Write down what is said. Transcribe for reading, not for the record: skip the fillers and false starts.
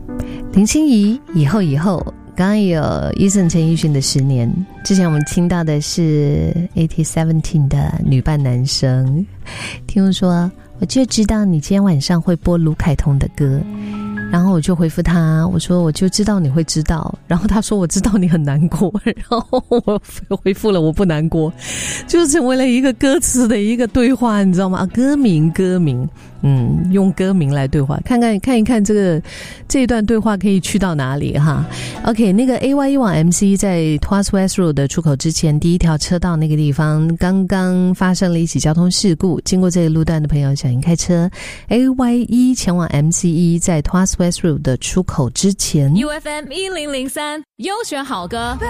林心怡以后，刚刚有Eason陈奕迅的10年，之前我们听到的是 AT17 的女扮男生。听说我就知道你今天晚上会播卢凯彤的歌，然后我就回复他，我说我就知道你会知道，然后他说我知道你很难过，然后我回复了我不难过，就成为了一个歌词的一个对话，你知道吗？歌名，用歌名来对话，看一看这一段对话可以去到哪里哈。OK， 那个 AYE 往 MC 在 Tuas West Road 的出口之前第一条车道那个地方刚刚发生了一起交通事故，经过这个路段的朋友小心开车。AYE 前往 MCE 在 Tuas West Road 的出口之前 UFM 1003优选好歌